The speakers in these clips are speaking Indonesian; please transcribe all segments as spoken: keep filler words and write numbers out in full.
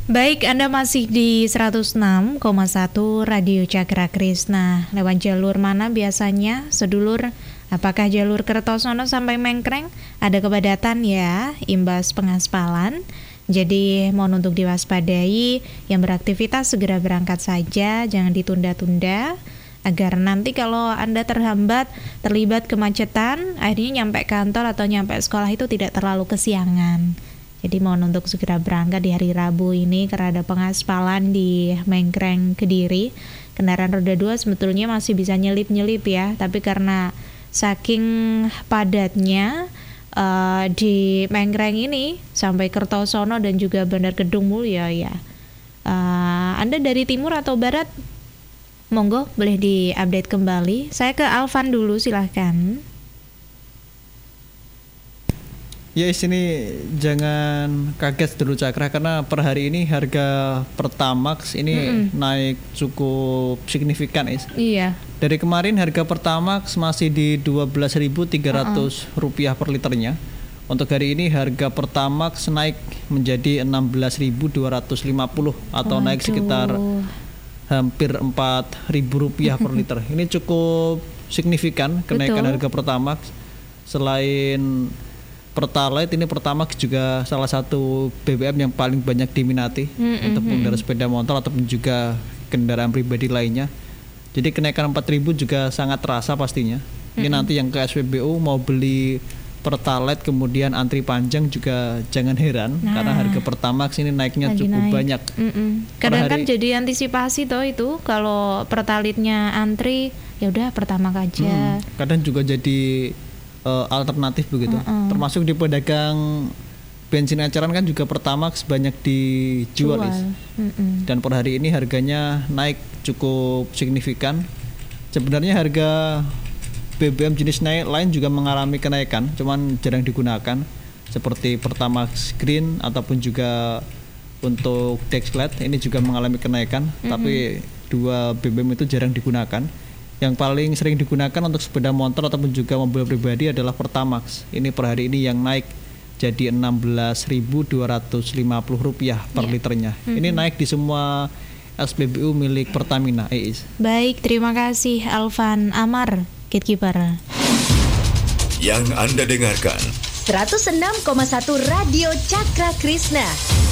Baik, Anda masih di seratus enam koma satu Radio Cakra Krisna. Lewat jalur mana biasanya, sedulur? Apakah jalur Kertosono sampai Mengkreng? Ada kepadatan ya, imbas pengaspalan. Jadi mohon untuk diwaspadai, yang beraktivitas segera berangkat saja, jangan ditunda-tunda. Agar nanti kalau Anda terhambat, terlibat kemacetan, akhirnya nyampe kantor atau nyampe sekolah itu tidak terlalu kesiangan. Jadi mohon untuk segera berangkat di hari Rabu ini karena ada pengaspalan di Mengkreng Kediri. Kendaraan roda dua sebetulnya masih bisa nyelip-nyelip ya, tapi karena saking padatnya uh, di Mengkreng ini sampai Kertosono dan juga Bandar Kedung Mulya ya. Uh, Anda dari timur atau barat? Monggo boleh diupdate kembali. Saya ke Alvan dulu, silahkan. Ya, sini jangan kaget dulu Cakra, karena per hari ini harga Pertamax ini Mm-mm. naik cukup signifikan is. Iya. Dari kemarin harga Pertamax masih di dua belas ribu tiga ratus uh-uh. rupiah per liternya. Untuk hari ini harga Pertamax naik menjadi enam belas ribu dua ratus lima puluh atau Waduh. naik sekitar hampir empat ribu rupiah per liter. Ini cukup signifikan kenaikan Betul. harga Pertamax. Selain Pertalite, ini Pertamax juga salah satu B B M yang paling banyak diminati mm-hmm. untuk pengendara sepeda motor ataupun juga kendaraan pribadi lainnya. Jadi kenaikan empat ribu juga sangat terasa pastinya. Ini mm-hmm. nanti yang ke S P B U mau beli Pertalite kemudian antri panjang juga jangan heran nah. karena harga Pertamax ini naiknya Lagi cukup naik. banyak. Mm-hmm. Kadang hari, kan jadi antisipasi toh itu kalau Pertalite-nya antri ya udah Pertamax aja. Hmm, kadang juga jadi Uh, alternatif begitu, uh-uh. termasuk di pedagang bensin eceran kan juga Pertamax banyak dijual uh-uh. dan per hari ini harganya naik cukup signifikan. Sebenarnya harga B B M jenis naik lain juga mengalami kenaikan, cuman jarang digunakan seperti Pertamax Green ataupun juga untuk Dexlet ini juga mengalami kenaikan, uh-uh. tapi dua B B M itu jarang digunakan. Yang paling sering digunakan untuk sepeda motor ataupun juga mobil pribadi adalah Pertamax. Ini per hari ini yang naik jadi enam belas ribu dua ratus lima puluh rupiah per yeah. liternya. Mm-hmm. Ini naik di semua S P B U milik Pertamina. Eis. Baik, terima kasih Alvan Amar, Gatekeeper. Yang Anda dengarkan seratus enam koma satu Radio Cakra Krisna.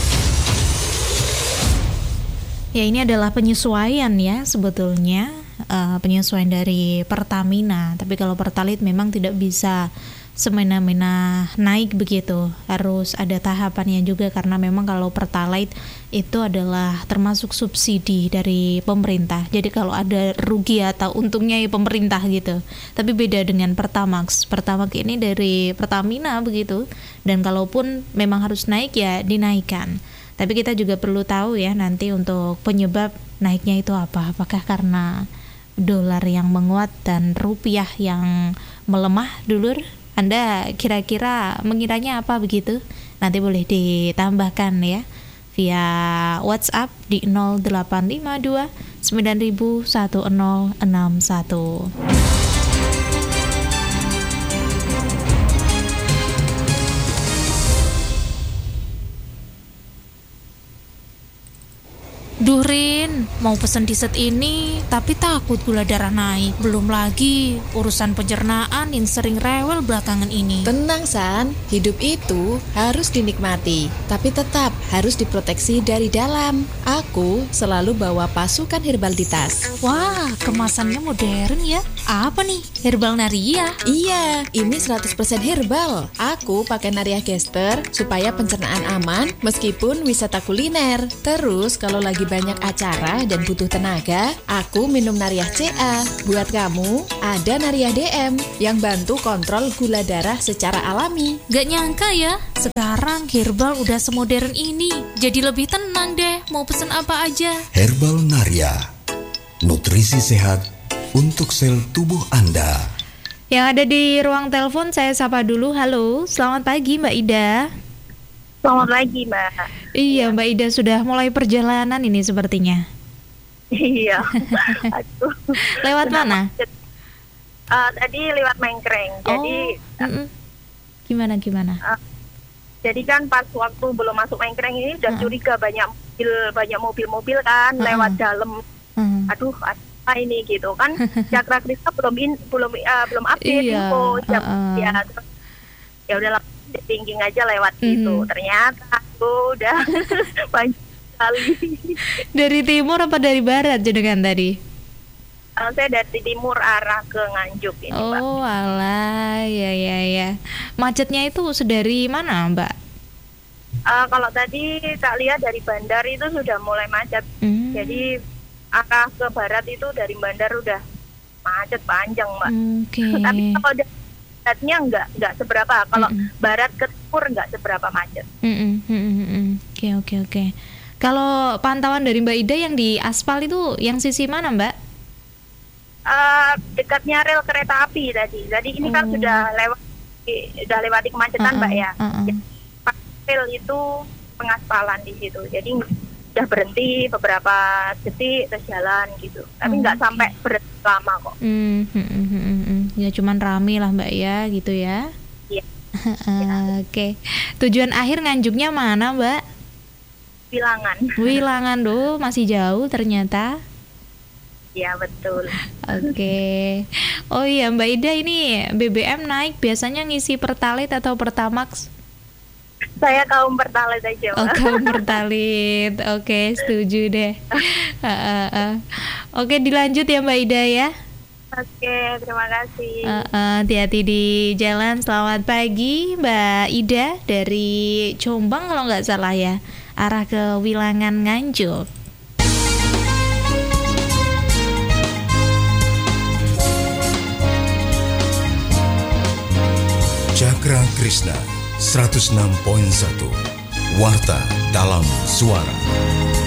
Ya, ini adalah penyesuaian ya sebetulnya. Uh, penyesuaian dari Pertamina, tapi kalau Pertalite memang tidak bisa semena-mena naik begitu, harus ada tahapannya juga karena memang kalau Pertalite itu adalah termasuk subsidi dari pemerintah, jadi kalau ada rugi atau untungnya ya pemerintah gitu. Tapi beda dengan Pertamax, Pertamax ini dari Pertamina begitu, dan kalaupun memang harus naik ya dinaikkan. Tapi kita juga perlu tahu ya nanti untuk penyebab naiknya itu apa, apakah karena dolar yang menguat dan rupiah yang melemah, dulur? Anda kira-kira mengiranya apa begitu? Nanti boleh ditambahkan ya via WhatsApp di nol delapan lima dua sembilan nol satu nol enam satu. Duh Rin, mau pesen dessert ini tapi takut gula darah naik. Belum lagi urusan pencernaan yang sering rewel belakangan ini. Tenang San, hidup itu harus dinikmati, tapi tetap harus diproteksi dari dalam. Aku selalu bawa pasukan herbal di tas. Wah, kemasannya modern ya. Apa nih? Herbal Naria? Iya, ini seratus persen herbal. Aku pakai Naria Gester supaya pencernaan aman meskipun wisata kuliner. Terus kalau lagi banyak acara dan butuh tenaga, aku minum Nariah C A. Buat kamu, ada Nariah D M yang bantu kontrol gula darah secara alami. Gak nyangka ya, sekarang herbal udah semodern ini. Jadi lebih tenang deh, mau pesen apa aja. Herbal Naria, nutrisi sehat untuk sel tubuh Anda. Yang ada di ruang telepon saya sapa dulu. Halo, selamat pagi Mbak Ida. Selamat pagi, Mbak. Iya, Mbak Ida sudah mulai perjalanan ini sepertinya. Iya. Aduh. Lewat mana? Uh, tadi lewat Mengkreng. Oh, jadi uh, gimana gimana? Uh, Jadi kan pas waktu belum masuk Mengkreng ini udah uh-uh. curiga banyak mobil banyak mobil-mobil kan uh-uh. lewat dalam. Uh-uh. Aduh, apa ini gitu kan? Cakra Krisna belum in, belum uh, belum update iya. info jam uh-uh. ya. Terus, ya udah thinking aja lewat uh-huh. gitu. Ternyata tuh udah banyak sekali. Dari timur apa dari barat jenengan tadi? Uh, saya dari timur arah ke Nganjuk ini, oh, Mbak. Oh, alah, ya ya ya. Macetnya itu sedari mana, Mbak? Uh, kalau tadi tak lihat dari bandar itu sudah mulai macet. Hmm. Jadi arah ke barat itu dari bandar udah macet panjang, Mbak. Okay. Tapi kalau dari baratnya enggak enggak seberapa. Kalau mm-mm. barat ke timur enggak seberapa macet. Oke oke oke. Kalau pantauan dari Mbak Ida yang di aspal itu yang sisi mana, Mbak? Uh, dekatnya rel kereta api tadi. Jadi ini oh. kan sudah lewat, sudah lewati kemacetan, uh-uh, Mbak ya. Uh-uh. Rel itu pengaspalan di situ. Jadi sudah berhenti beberapa detik terus jalan gitu. Tapi nggak uh-huh. sampai berhenti lama kok. Hmm, hmm, hmm, hmm, hmm. Ya cuman rame lah, Mbak ya, gitu ya. Iya. Oke. Okay. Tujuan akhir Nganjuknya mana, Mbak? Wilangan. Wilangan doh, masih jauh ternyata. Ya betul. Oke. Okay. Oh iya Mbak Ida, ini B B M naik biasanya ngisi Pertalite atau Pertamax? Saya kaum Pertalite aja. Oh kaum Pertalite. Oke okay, setuju deh. uh, uh, uh. Oke okay, dilanjut ya Mbak Ida ya. Oke terima kasih. Uh, uh, hati-hati di jalan. Selamat pagi Mbak Ida dari Jombang kalau nggak salah ya, arah ke Wilangan Nganjuk. Cakra Krisna seratus enam koma satu Warta dalam Suara.